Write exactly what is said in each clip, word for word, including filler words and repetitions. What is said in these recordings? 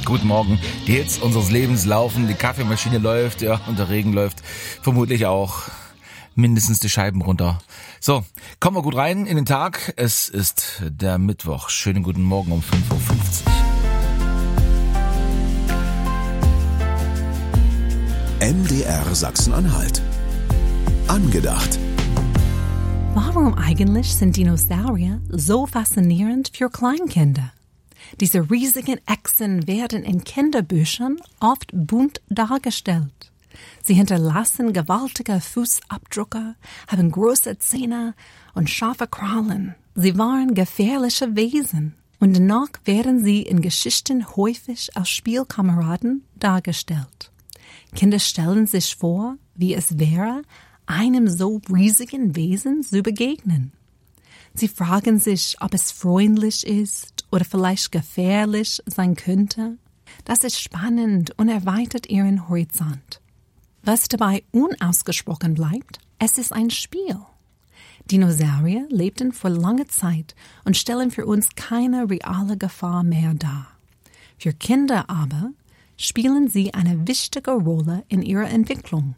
Guten Morgen. Die Hits unseres Lebens laufen, die Kaffeemaschine läuft, ja, und der Regen läuft vermutlich auch. Mindestens die Scheiben runter. So, kommen wir gut rein in den Tag. Es ist der Mittwoch. Schönen guten Morgen um fünf Uhr fünfzig. M D R Sachsen-Anhalt. Angedacht. Warum eigentlich sind Dinosaurier so faszinierend für Kleinkinder? Diese riesigen Echsen werden in Kinderbüchern oft bunt dargestellt. Sie hinterlassen gewaltige Fußabdrücke, haben große Zähne und scharfe Krallen. Sie waren gefährliche Wesen und dennoch werden sie in Geschichten häufig als Spielkameraden dargestellt. Kinder stellen sich vor, wie es wäre, einem so riesigen Wesen zu begegnen. Sie fragen sich, ob es freundlich ist oder vielleicht gefährlich sein könnte. Das ist spannend und erweitert ihren Horizont. Was dabei unausgesprochen bleibt, es ist ein Spiel. Dinosaurier lebten vor langer Zeit und stellen für uns keine reale Gefahr mehr dar. Für Kinder aber spielen sie eine wichtige Rolle in ihrer Entwicklung.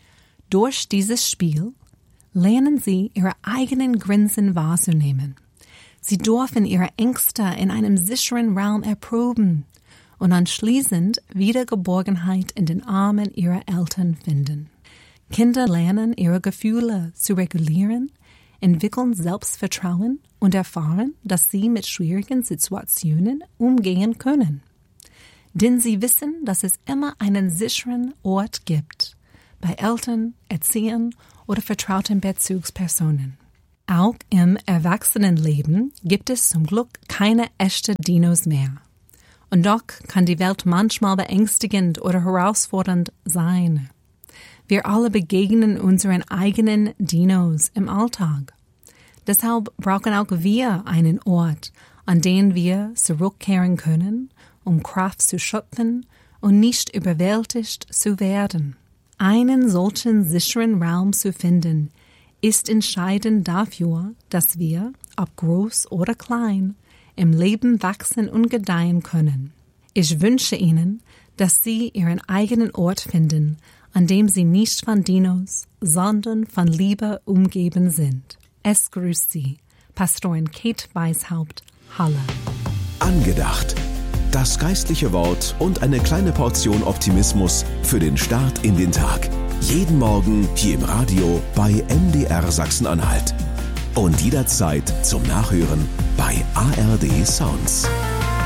Durch dieses Spiel lernen sie, ihre eigenen Grenzen wahrzunehmen. Sie dürfen ihre Ängste in einem sicheren Raum erproben und anschließend wieder Geborgenheit in den Armen ihrer Eltern finden. Kinder lernen, ihre Gefühle zu regulieren, entwickeln Selbstvertrauen und erfahren, dass sie mit schwierigen Situationen umgehen können. Denn sie wissen, dass es immer einen sicheren Ort gibt, bei Eltern, Erziehern oder vertrauten Bezugspersonen. Auch im Erwachsenenleben gibt es zum Glück keine echten Dinos mehr. Und doch kann die Welt manchmal beängstigend oder herausfordernd sein. Wir alle begegnen unseren eigenen Dinos im Alltag. Deshalb brauchen auch wir einen Ort, an den wir zurückkehren können, um Kraft zu schöpfen und nicht überwältigt zu werden. Einen solchen sicheren Raum zu finden, ist entscheidend dafür, dass wir, ob groß oder klein, im Leben wachsen und gedeihen können. Ich wünsche Ihnen, dass Sie Ihren eigenen Ort finden, an dem Sie nicht von Dinos, sondern von Liebe umgeben sind. Es grüßt Sie, Pastorin Kate Weishaupt, Halle. Angedacht. Das geistliche Wort und eine kleine Portion Optimismus für den Start in den Tag. Jeden Morgen hier im Radio bei M D R Sachsen-Anhalt. Und jederzeit zum Nachhören bei A R D Sounds.